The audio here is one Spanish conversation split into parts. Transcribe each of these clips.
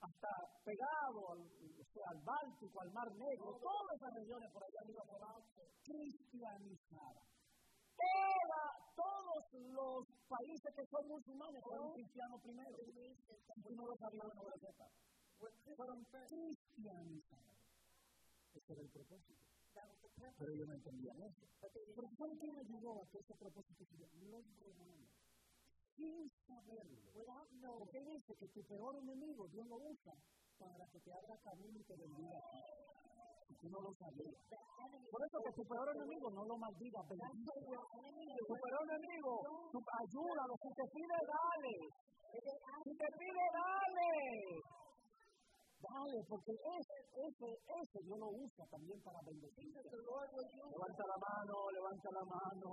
hasta pegado al Báltico, al Mar Negro, todas esas regiones por allá arriba por abajo, cristianizadas. Todos los países que son musulmanes fueron cristianos primero. Si no lo sabía, no lo sepa. Fueron cristianizados. Ese era el propósito. Pero ellos no entendían eso. Pero ¿saben quién ayudó a que ese propósito se diera? Los romanos. Sin saberlo. Porque dice que tu peor enemigo Dios lo usa para que te abra camino y te bendiga. Si tú no lo sabías. Por eso que tu peor enemigo no lo maldigas, bendiga. Tu peor enemigo, ayúdalo. Si te pide, dale. Si te pide, dale. Dale, porque ese Dios lo usa también para bendecir. Levanta la mano.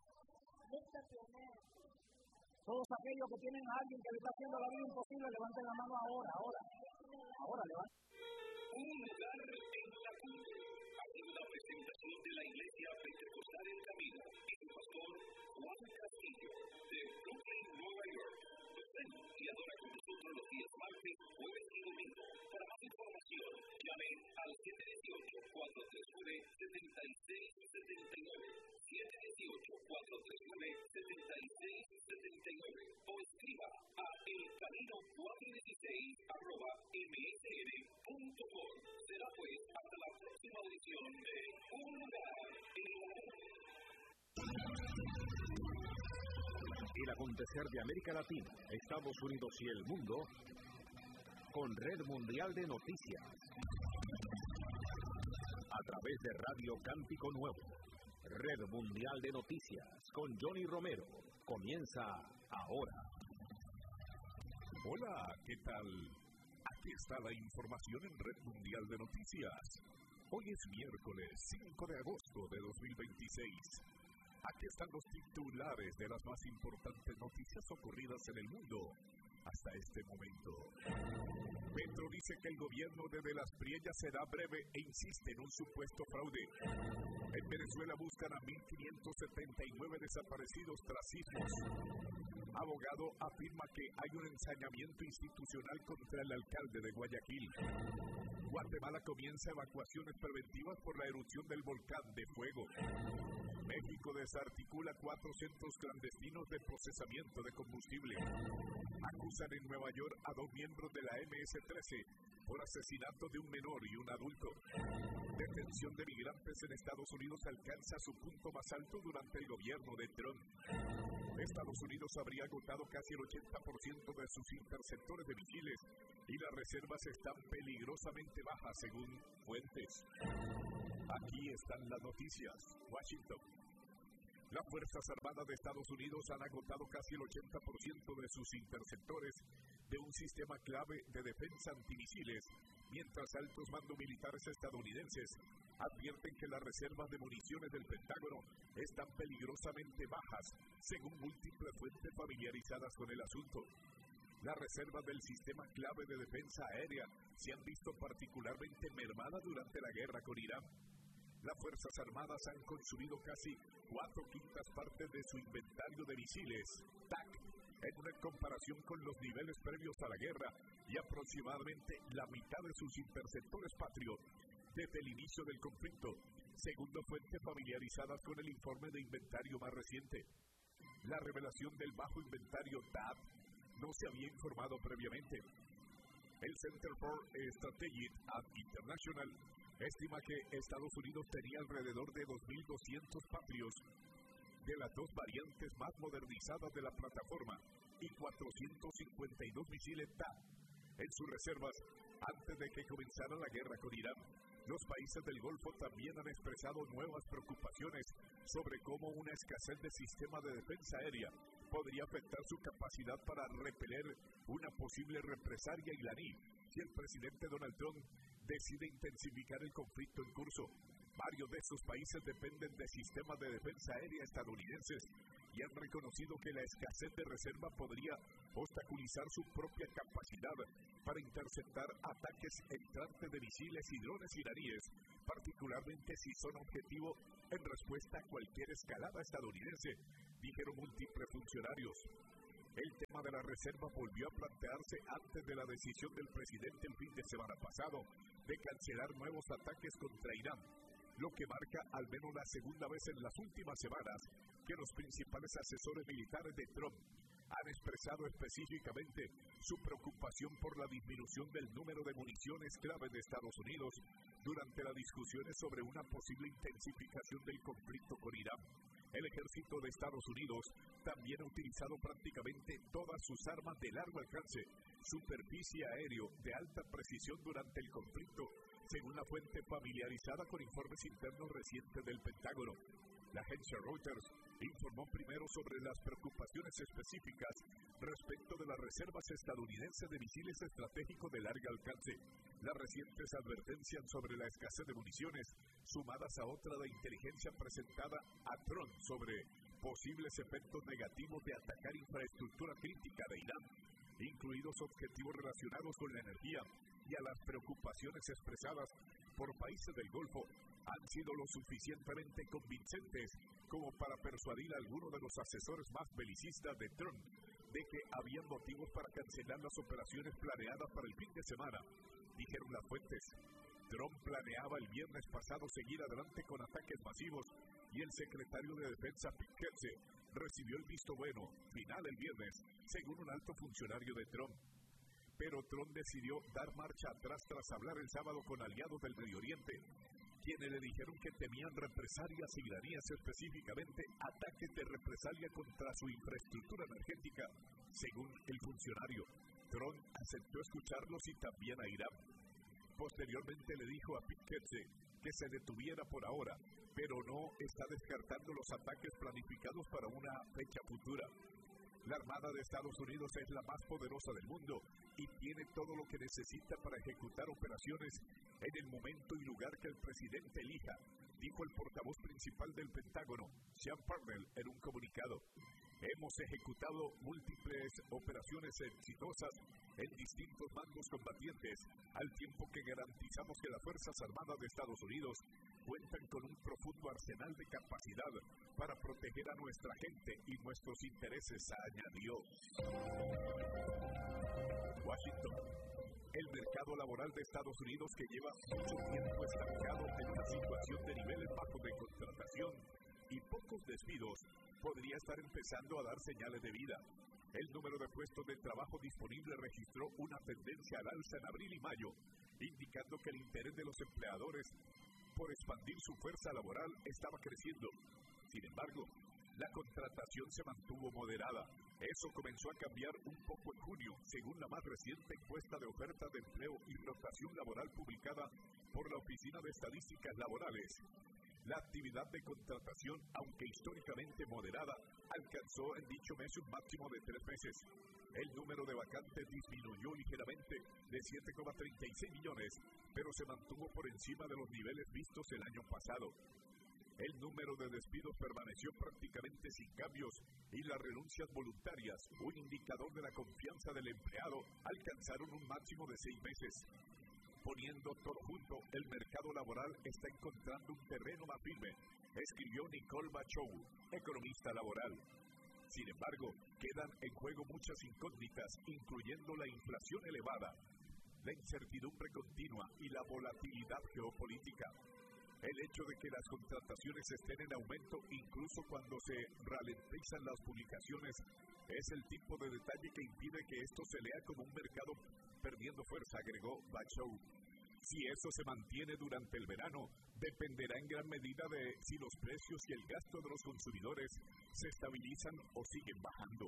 Todos aquellos que tienen a alguien que le está haciendo la vida imposible, levanten la mano ahora. Ahora, levanten. Un lugar en la cumbre. Aquí una presentación de la Iglesia Pentecostal El Camino y su pastor Juan Castillo de Brooklyn, Nueva York. Ven y adora con nosotros los días martes, jueves y domingo. Para más información, llame al 718-439-7679. 718-439-7679 o escriba a elcamino416@msn.com. Será pues hasta la próxima audición de Un Lugar en la El acontecer de América Latina, Estados Unidos y el mundo con Red Mundial de Noticias a través de Radio Cántico Nuevo. Red Mundial de Noticias con Johnny Romero comienza ahora. Hola, ¿qué tal? Aquí está la información en Red Mundial de Noticias. Hoy es miércoles 5 de agosto de 2026. Aquí están los titulares de las más importantes noticias ocurridas en el mundo hasta este momento. Petro dice que el gobierno de las Priellas será breve e insiste en un supuesto fraude. En Venezuela buscan a 1.579 desaparecidos tras sismos. Abogado afirma que hay un ensañamiento institucional contra el alcalde de Guayaquil. Guatemala comienza evacuaciones preventivas por la erupción del volcán de Fuego. México desarticula 4 centros clandestinos de procesamiento de combustible. Acusan en Nueva York a 2 miembros de la MS-13 por asesinato de un menor y un adulto. Detención de migrantes en Estados Unidos alcanza su punto más alto durante el gobierno de Trump. Estados Unidos habría agotado casi el 80% de sus interceptores de misiles y las reservas están peligrosamente bajas según fuentes. Aquí están las noticias. Washington. Las Fuerzas Armadas de Estados Unidos han agotado casi el 80% de sus interceptores de un sistema clave de defensa antimisiles, mientras altos mandos militares estadounidenses advierten que las reservas de municiones del Pentágono están peligrosamente bajas, según múltiples fuentes familiarizadas con el asunto. Las reservas del sistema clave de defensa aérea se han visto particularmente mermadas durante la guerra con Irán. Las Fuerzas Armadas han consumido casi 4/5 partes de su inventario de misiles TAC, en una comparación con los niveles previos a la guerra, y aproximadamente la mitad de sus interceptores Patriot desde el inicio del conflicto, según fuentes familiarizadas con el informe de inventario más reciente. La revelación del bajo inventario TAP no se había informado previamente. El Center for Strategic and International estima que Estados Unidos tenía alrededor de 2.200 Patriots de las 2 variantes más modernizadas de la plataforma y 452 misiles TAP en sus reservas antes de que comenzara la guerra con Irán. Los países del Golfo también han expresado nuevas preocupaciones sobre cómo una escasez de sistema de defensa aérea podría afectar su capacidad para repeler una posible represalia iraní si el presidente Donald Trump decide intensificar el conflicto en curso. Varios de esos países dependen de sistemas de defensa aérea estadounidenses y han reconocido que la escasez de reserva podría obstaculizar su propia capacidad para interceptar ataques entrantes de misiles y drones iraníes, particularmente si son objetivo en respuesta a cualquier escalada estadounidense, dijeron múltiples funcionarios. El tema de la reserva volvió a plantearse antes de la decisión del presidente el fin de semana pasado de cancelar nuevos ataques contra Irán, lo que marca al menos la segunda vez en las últimas semanas que los principales asesores militares de Trump han expresado específicamente su preocupación por la disminución del número de municiones clave de Estados Unidos durante las discusiones sobre una posible intensificación del conflicto con Irán. El ejército de Estados Unidos también ha utilizado prácticamente todas sus armas de largo alcance, superficie aéreo de alta precisión durante el conflicto, según la fuente familiarizada con informes internos recientes del Pentágono. La agencia Reuters informó primero sobre las preocupaciones específicas respecto de las reservas estadounidenses de misiles estratégicos de largo alcance, las recientes advertencias sobre la escasez de municiones, sumadas a otra de inteligencia presentada a Trump sobre posibles efectos negativos de atacar infraestructura crítica de Irán, incluidos objetivos relacionados con la energía, y a las preocupaciones expresadas por países del Golfo, han sido lo suficientemente convincentes como para persuadir a algunos de los asesores más belicistas de Trump de que habían motivos para cancelar las operaciones planeadas para el fin de semana, dijeron las fuentes. Trump planeaba el viernes pasado seguir adelante con ataques masivos y el secretario de Defensa Pete Hegseth recibió el visto bueno final el viernes, según un alto funcionario de Trump. Pero Trump decidió dar marcha atrás tras hablar el sábado con aliados del Medio Oriente, quienes le dijeron que temían represalias iraníes, específicamente ataques de represalia contra su infraestructura energética. Según el funcionario, Trump aceptó escucharlos y también a Irán. Posteriormente le dijo a Pete Hegseth que se detuviera por ahora, pero no está descartando los ataques planificados para una fecha futura. La Armada de Estados Unidos es la más poderosa del mundo y tiene todo lo que necesita para ejecutar operaciones en el momento y lugar que el presidente elija, dijo el portavoz principal del Pentágono, Sean Parnell, en un comunicado. Hemos ejecutado múltiples operaciones exitosas en distintos bandos combatientes, al tiempo que garantizamos que las Fuerzas Armadas de Estados Unidos cuentan con un profundo arsenal de capacidad para proteger a nuestra gente y nuestros intereses, añadió. Washington. El mercado laboral de Estados Unidos, que lleva mucho tiempo estancado en una situación de niveles bajos de contratación y pocos despidos, podría estar empezando a dar señales de vida. El número de puestos de trabajo disponibles registró una tendencia al alza en abril y mayo, indicando que el interés de los empleadores por expandir su fuerza laboral estaba creciendo. Sin embargo, la contratación se mantuvo moderada. Eso comenzó a cambiar un poco en junio, según la más reciente encuesta de oferta de empleo y rotación laboral publicada por la Oficina de Estadísticas Laborales. La actividad de contratación, aunque históricamente moderada, alcanzó en dicho mes un máximo de 3 meses. El número de vacantes disminuyó ligeramente de 7,36 millones, pero se mantuvo por encima de los niveles vistos el año pasado. El número de despidos permaneció prácticamente sin cambios y las renuncias voluntarias, un indicador de la confianza del empleado, alcanzaron un máximo de 6 meses. Poniendo todo junto, el mercado laboral está encontrando un terreno más firme, escribió Nicole Bachou, economista laboral. Sin embargo, quedan en juego muchas incógnitas, incluyendo la inflación elevada, la incertidumbre continua y la volatilidad geopolítica. El hecho de que las contrataciones estén en aumento incluso cuando se ralentizan las publicaciones es el tipo de detalle que impide que esto se lea como un mercado perdiendo fuerza, agregó Bachou. Si eso se mantiene durante el verano, dependerá en gran medida de si los precios y el gasto de los consumidores se estabilizan o siguen bajando.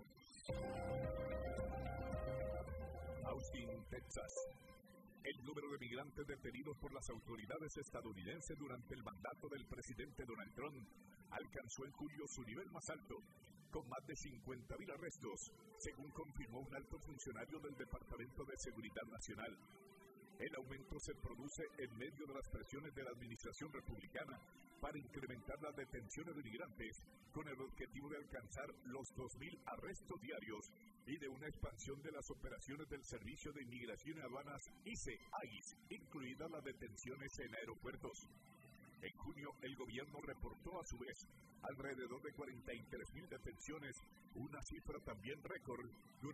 Austin, Texas. El número de migrantes detenidos por las autoridades estadounidenses durante el mandato del presidente Donald Trump alcanzó en julio su nivel más alto, con más de 50,000 arrestos, según confirmó un alto funcionario del Departamento de Seguridad Nacional. El aumento se produce en medio de las presiones de la administración republicana para incrementar las detenciones de migrantes, con el objetivo de alcanzar los 2,000 arrestos diarios y de una expansión de las operaciones del Servicio de Inmigración y Aduanas ICE, incluidas las detenciones en aeropuertos. En junio, el gobierno reportó a su vez alrededor de 43,000 detenciones, una cifra también récord